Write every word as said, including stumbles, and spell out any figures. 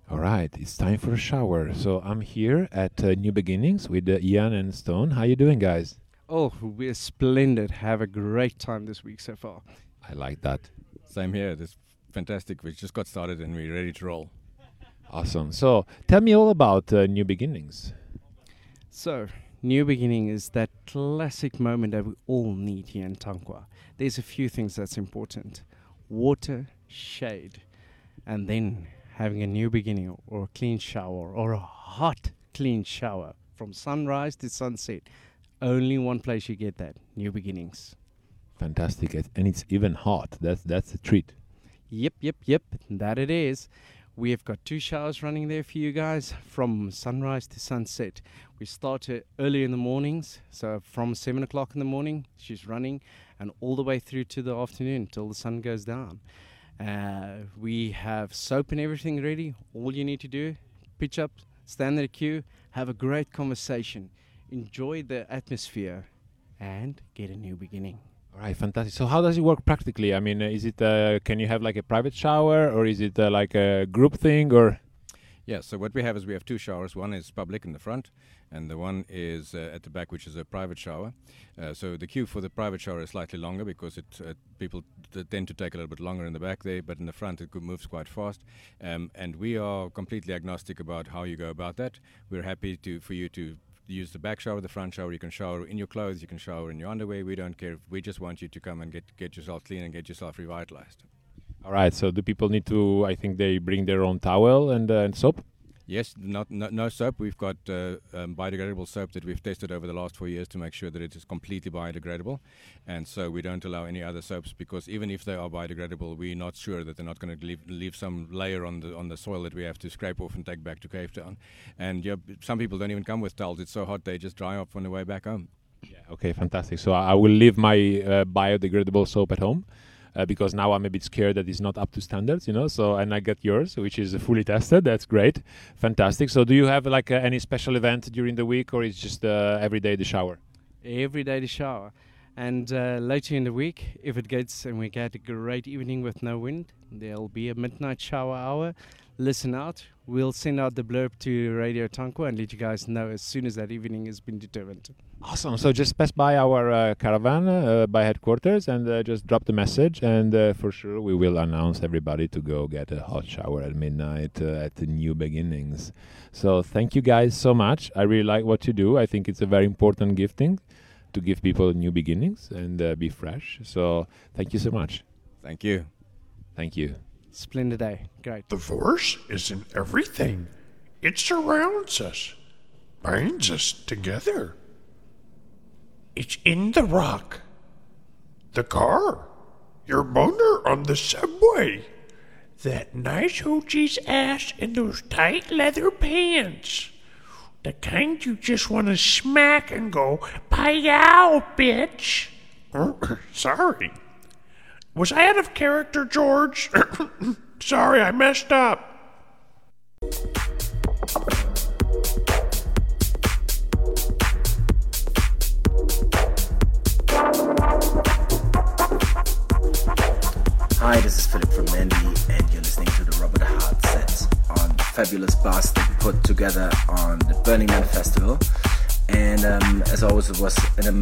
All right, it's time for a shower. So I'm here at uh, New Beginnings with uh, Ian and Stone. How you doing, guys? Oh, we're splendid. Have a great time this week so far. I like that. Same here. This fantastic. We just got started and we're ready to roll. Awesome. So tell me all about uh, New Beginnings. So, New Beginning is that classic moment that we all need here in Tankwa. There's a few things that's important. Water, shade, and then having a new beginning or a clean shower or a hot, clean shower from sunrise to sunset. Only one place you get that, New Beginnings. Fantastic. It- And it's even hot. That's that's a treat. Yep, yep, yep, that it is. We have got two showers running there for you guys from sunrise to sunset. We start uh, early in the mornings, so from seven o'clock in the morning, she's running, and all the way through to the afternoon till the sun goes down. Uh, we have soap and everything ready. All you need to do, pitch up, stand in the queue, have a great conversation, enjoy the atmosphere, and get a new beginning. All right, fantastic. So how does it work practically? I mean, uh, is it uh, can you have like a private shower, or is it uh, like a group thing, or? Yeah, so what we have is we have two showers. One is public in the front, and the one is uh, at the back, which is a private shower. Uh, so the queue for the private shower is slightly longer because it uh, people t- tend to take a little bit longer in the back there, but in the front it go- moves quite fast. Um, and we are completely agnostic about how you go about that. We're happy to for you to use the back shower, the front shower. You can shower in your clothes, you can shower in your underwear. We don't care. We just want you to come and get get yourself clean and get yourself revitalized. All right. So do people need to? I think they bring their own towel and uh, and soap. Yes, not no, no soap. We've got uh, um, biodegradable soap that we've tested over the last four years to make sure that it is completely biodegradable, and so we don't allow any other soaps because even if they are biodegradable, we're not sure that they're not going to leave, leave some layer on the on the soil that we have to scrape off and take back to Cape Town. And yeah, b- some people don't even come with towels. It's so hot they just dry off on the way back home. Yeah. Okay. Fantastic. So I I will leave my uh, biodegradable soap at home. Uh, because now I'm a bit scared that it's not up to standards, you know. So and I get yours, which is fully tested. That's great, fantastic. So do you have like uh, any special event during the week, or is just uh, every day the shower? Every day to shower. And uh, later in the week, if it gets and we get a great evening with no wind, there'll be a midnight shower hour. Listen out. We'll send out the blurb to Radio Tankwa and let you guys know as soon as that evening has been determined. Awesome. So just pass by our uh, caravan uh, by headquarters and uh, just drop the message, and uh, for sure we will announce everybody to go get a hot shower at midnight uh, at the New Beginnings. So thank you guys so much. I really like what you do. I think it's a very important gifting to give people new beginnings and uh, be fresh. So thank you so much. Thank you. Thank you. Splendid day. Great. The Force is in everything. It surrounds us, binds us together. It's in the rock, the car, your boner on the subway, that nice hoochie's ass in those tight leather pants. The kind you just want to smack and go, "Pie-yow, bitch." Oh, sorry. Was I out of character, George? Sorry, I messed up. Hi, this is Philip from Mandy, and you're listening to the Robert Hart set on the fabulous bus that we put together on the Burning Man Festival. And um, as always, it was an